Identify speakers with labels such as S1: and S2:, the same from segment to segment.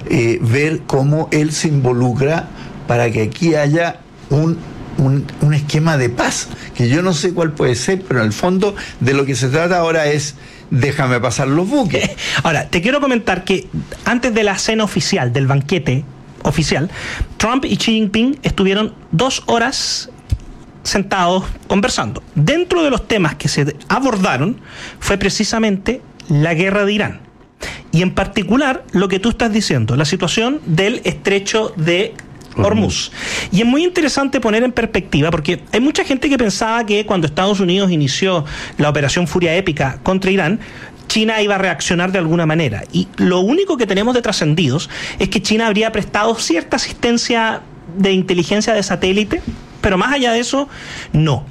S1: ver cómo él se involucra para que aquí haya un esquema de paz, que yo no sé cuál puede ser, pero en el fondo de lo que se trata ahora es déjame pasar los buques.
S2: Ahora, te quiero comentar que antes de la cena oficial, del banquete oficial, Trump y Xi Jinping estuvieron 2 horas sentados conversando. Dentro de los temas que se abordaron fue precisamente la guerra de Irán. Y en particular lo que tú estás diciendo, la situación del estrecho de Hormuz. Y es muy interesante poner en perspectiva, porque hay mucha gente que pensaba que cuando Estados Unidos inició la operación Furia Épica contra Irán, China iba a reaccionar de alguna manera. Y lo único que tenemos de trascendidos es que China habría prestado cierta asistencia de inteligencia de satélite, pero más allá de eso, no.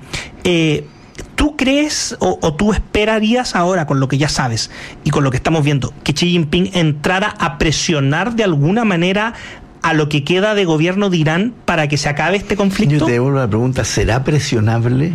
S2: ¿Tú crees o tú esperarías ahora, con lo que ya sabes y con lo que estamos viendo, que Xi Jinping entrara a presionar de alguna manera a lo que queda de gobierno de Irán para que se acabe este conflicto?
S1: Yo te devuelvo la pregunta, ¿será presionable?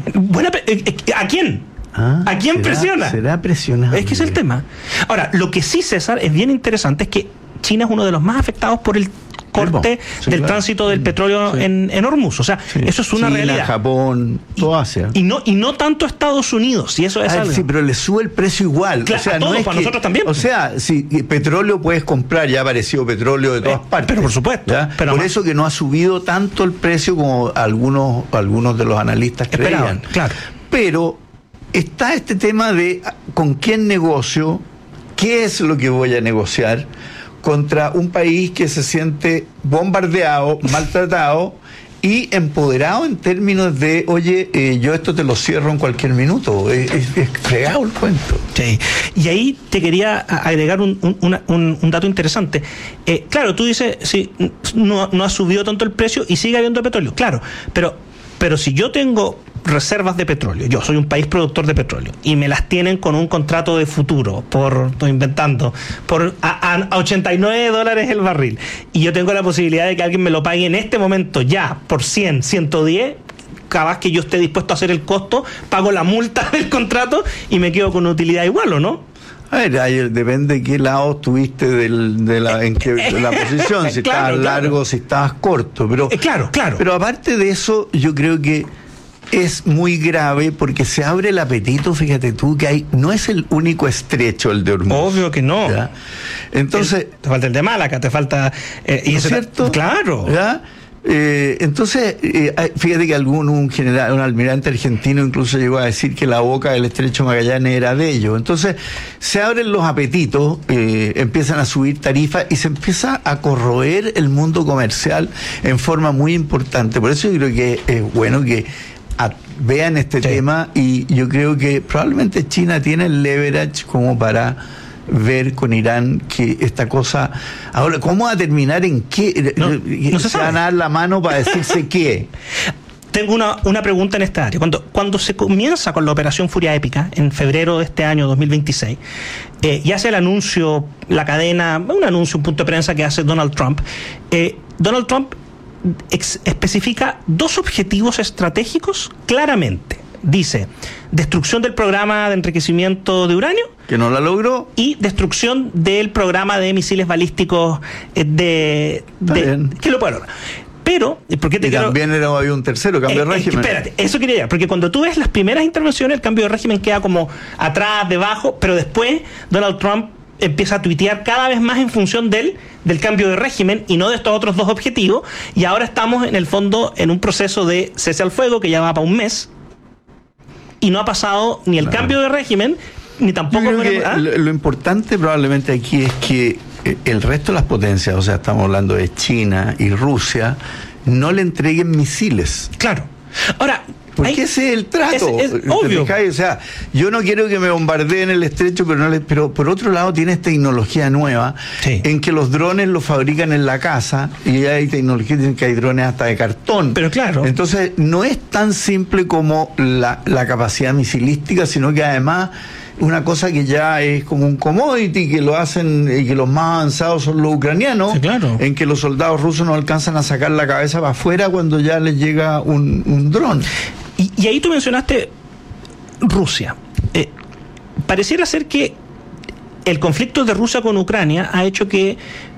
S2: ¿A quién? ¿A quién presiona?
S1: ¿Será presionable?
S2: Es que es el tema. Ahora, lo que sí, César, es bien interesante es que China es uno de los más afectados por el corte del tránsito del petróleo en Hormuz. O sea, eso es una
S1: China,
S2: realidad.
S1: Japón, todo Asia.
S2: Y no tanto Estados Unidos, y eso es algo.
S1: Sí, pero le sube el precio igual.
S2: Claro,
S1: o sea,
S2: a todos,
S1: no es
S2: para
S1: que,
S2: nosotros también.
S1: O sea, si petróleo puedes comprar, ya apareció petróleo de todas partes.
S2: Pero por supuesto.
S1: Pero por eso que no ha subido tanto el precio como algunos de los analistas creían.
S2: Claro.
S1: Pero está este tema de con quién negocio, qué es lo que voy a negociar contra un país que se siente bombardeado, maltratado y empoderado en términos de, oye, yo esto te lo cierro en cualquier minuto. Es fregado el cuento.
S2: Sí. Y ahí te quería agregar un dato interesante. Claro, tú dices, sí, no ha subido tanto el precio y sigue habiendo petróleo. Claro, pero si yo tengo reservas de petróleo, yo soy un país productor de petróleo y me las tienen con un contrato de futuro estoy inventando, a $89 el barril, y yo tengo la posibilidad de que alguien me lo pague en este momento ya por 100, 110, cada vez que yo esté dispuesto a hacer el costo, pago la multa del contrato y me quedo con una utilidad igual, ¿o no?
S1: A ver, ahí depende de qué lado estuviste de la posición, si
S2: claro,
S1: estabas largo, si estabas corto, pero
S2: claro.
S1: Pero aparte de eso, yo creo que es muy grave porque se abre el apetito, fíjate tú, que no es el único estrecho el de Hormuz.
S2: Obvio que no.
S1: ¿Ya? Entonces,
S2: te falta el de Malaca, te falta...
S1: ¿no es cierto?
S2: Claro.
S1: ¿Ya? Entonces, fíjate que un almirante argentino incluso llegó a decir que la boca del estrecho Magallanes era de ellos. Entonces, se abren los apetitos, empiezan a subir tarifas y se empieza a corroer el mundo comercial en forma muy importante. Por eso yo creo que es bueno que vean este tema, y yo creo que probablemente China tiene el leverage como para ver con Irán que esta cosa... Ahora, ¿cómo va a terminar en qué?
S2: No se
S1: van a dar la mano para decirse qué.
S2: Tengo una pregunta en esta área. Cuando se comienza con la operación Furia Épica, en febrero de este año 2026, y hace el anuncio, la cadena, un punto de prensa que hace Donald Trump, Donald Trump especifica 2 objetivos estratégicos claramente. Dice, destrucción del programa de enriquecimiento de uranio,
S1: que no la logró,
S2: y destrucción del programa de misiles balísticos que lo puede lograr. Pero, ¿por qué te quiero...?
S1: También había un tercero, cambio de régimen.
S2: Espérate, eso quería decir, porque cuando tú ves las primeras intervenciones, el cambio de régimen queda como atrás, debajo, pero después Donald Trump empieza a tuitear cada vez más en función del cambio de régimen y no de estos otros 2 objetivos, y ahora estamos en el fondo en un proceso de cese al fuego que ya va para un mes, y no ha pasado ni el cambio de régimen, ni tampoco...
S1: Yo creo que lo importante probablemente aquí es que el resto de las potencias, o sea, estamos hablando de China y Rusia, no le entreguen misiles.
S2: Claro. Ahora...
S1: Porque ese es el trato.
S2: Es obvio.
S1: O sea, yo no quiero que me bombardeen el estrecho, pero por otro lado tienes tecnología nueva, en que los drones los fabrican en la casa, y hay tecnología en que hay drones hasta de cartón.
S2: Pero claro.
S1: Entonces, no es tan simple como la capacidad misilística, sino que además una cosa que ya es como un commodity, que lo hacen, y que los más avanzados son los ucranianos,
S2: sí, claro,
S1: en que los soldados rusos no alcanzan a sacar la cabeza para afuera cuando ya les llega un dron.
S2: Y ahí tú mencionaste Rusia. Pareciera ser que el conflicto de Rusia con Ucrania ha hecho que